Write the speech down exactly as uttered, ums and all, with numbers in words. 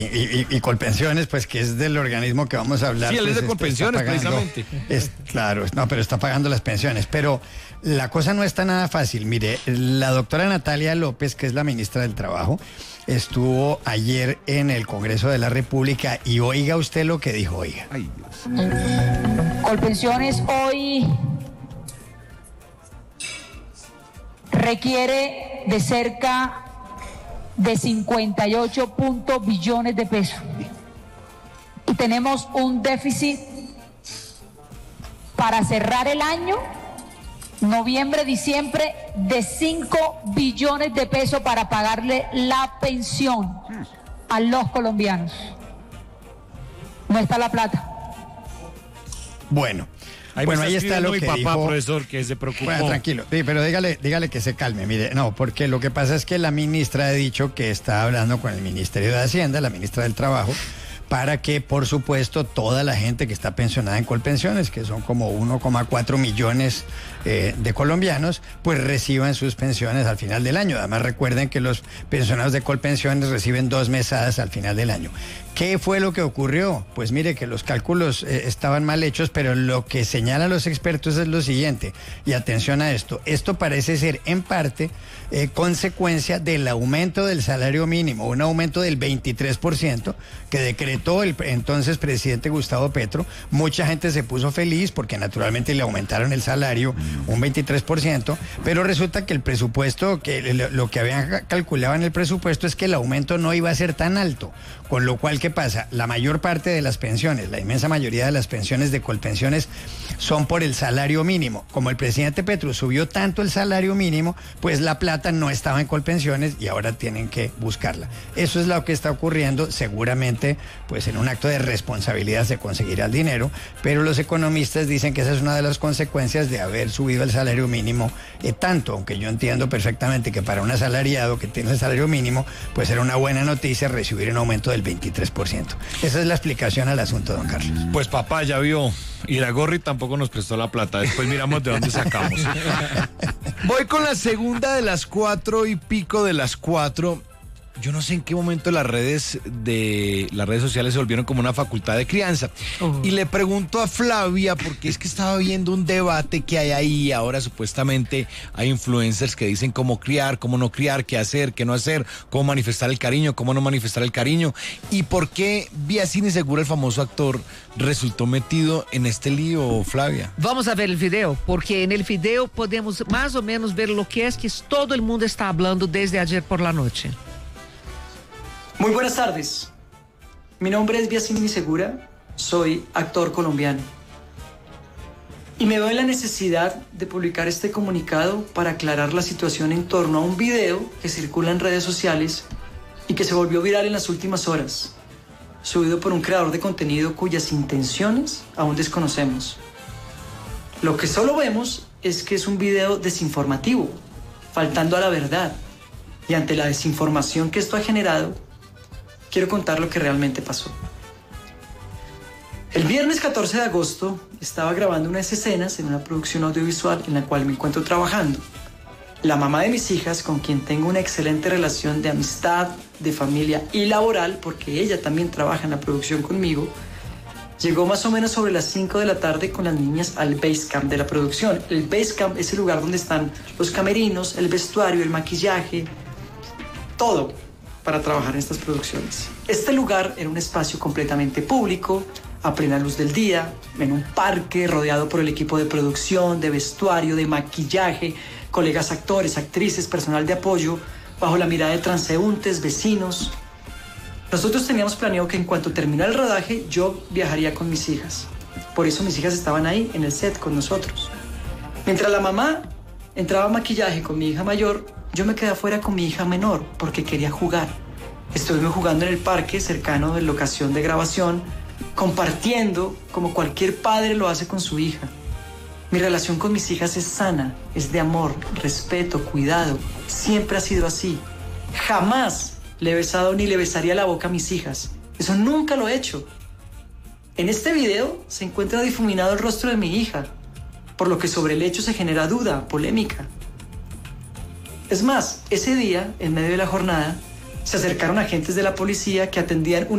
Y, y, y Colpensiones, pues que es del organismo que vamos a hablar. Sí, él pues, es de Colpensiones, pagando, precisamente. Es, claro, no, pero está pagando las pensiones. Pero la cosa no está nada fácil. Mire, la doctora Natalia López, que es la ministra del Trabajo, estuvo ayer en el Congreso de la República y oiga usted lo que dijo, oiga. Ay, Dios. Colpensiones hoy requiere de cerca de cincuenta y ocho billones de pesos y tenemos un déficit para cerrar el año noviembre, diciembre de cinco billones de pesos para pagarle la pensión a los colombianos. No está la plata. Bueno. Ahí bueno, está ahí está lo mi que papá, dijo, profesor, que se preocupó. Bueno, tranquilo, sí, pero dígale, dígale que se calme, mire, no, porque lo que pasa es que la ministra ha dicho que está hablando con el Ministerio de Hacienda, la ministra del Trabajo, para que, por supuesto, toda la gente que está pensionada en Colpensiones, que son como uno coma cuatro millones eh, de colombianos, pues reciban sus pensiones al final del año. Además, recuerden que los pensionados de Colpensiones reciben dos mesadas al final del año. ¿Qué fue lo que ocurrió? Pues mire que los cálculos eh, estaban mal hechos, pero lo que señalan los expertos es lo siguiente, y atención a esto, esto parece ser en parte eh, consecuencia del aumento del salario mínimo, un aumento del veintitrés por ciento que decretó el entonces presidente Gustavo Petro. Mucha gente se puso feliz porque naturalmente le aumentaron el salario un veintitrés por ciento, pero resulta que el presupuesto, que lo que habían calculado en el presupuesto es que el aumento no iba a ser tan alto, con lo cual, ¿qué pasa? La mayor parte de las pensiones, la inmensa mayoría de las pensiones de Colpensiones son por el salario mínimo. Como el presidente Petro subió tanto el salario mínimo, pues la plata no estaba en Colpensiones y ahora tienen que buscarla. Eso es lo que está ocurriendo, seguramente, pues en un acto de responsabilidad se conseguirá el dinero, pero los economistas dicen que esa es una de las consecuencias de haber subido el salario mínimo eh, tanto, aunque yo entiendo perfectamente que para un asalariado que tiene el salario mínimo, pues era una buena noticia recibir un aumento del veintitrés por ciento. Esa es la explicación al asunto, don Carlos. Pues papá, ya vio, Iragorri tampoco nos prestó la plata, después miramos de dónde sacamos. Voy con la segunda de las cuatro y pico de las cuatro. Yo no sé en qué momento las redes de las redes sociales se volvieron como una facultad de crianza. Uh-huh. Y le pregunto a Flavia, porque es que estaba viendo un debate que hay ahí. Ahora supuestamente hay influencers que dicen cómo criar, cómo no criar, qué hacer, qué no hacer, cómo manifestar el cariño, cómo no manifestar el cariño. ¿Y por qué Biasini Segura, el famoso actor, resultó metido en este lío, Flavia? Vamos a ver el video, porque en el video podemos más o menos ver lo que es que todo el mundo está hablando desde ayer por la noche. Muy buenas tardes, mi nombre es Biasini Segura, soy actor colombiano y me veo en la necesidad de publicar este comunicado para aclarar la situación en torno a un video que circula en redes sociales y que se volvió viral en las últimas horas, subido por un creador de contenido cuyas intenciones aún desconocemos. Lo que solo vemos es que es un video desinformativo, faltando a la verdad, y ante la desinformación que esto ha generado, quiero contar lo que realmente pasó. El viernes catorce de agosto estaba grabando unas escenas en una producción audiovisual en la cual me encuentro trabajando. La mamá de mis hijas, con quien tengo una excelente relación de amistad, de familia y laboral, porque ella también trabaja en la producción conmigo, llegó más o menos sobre las cinco de la tarde con las niñas al Basecamp de la producción. El Basecamp es el lugar donde están los camerinos, el vestuario, el maquillaje, todo para trabajar en estas producciones. Este lugar era un espacio completamente público, a plena luz del día, en un parque rodeado por el equipo de producción, de vestuario, de maquillaje, colegas actores, actrices, personal de apoyo, bajo la mirada de transeúntes, vecinos. Nosotros teníamos planeado que en cuanto terminara el rodaje, yo viajaría con mis hijas. Por eso mis hijas estaban ahí en el set con nosotros. Mientras la mamá entraba a maquillaje con mi hija mayor, yo me quedé afuera con mi hija menor porque quería jugar. Estuvimos jugando en el parque cercano de la locación de grabación, compartiendo como cualquier padre lo hace con su hija. Mi relación con mis hijas es sana, es de amor, respeto, cuidado. Siempre ha sido así. Jamás le he besado ni le besaría la boca a mis hijas. Eso nunca lo he hecho. En este video se encuentra difuminado el rostro de mi hija, por lo que sobre el hecho se genera duda, polémica. Es más, ese día, en medio de la jornada, se acercaron agentes de la policía que atendían una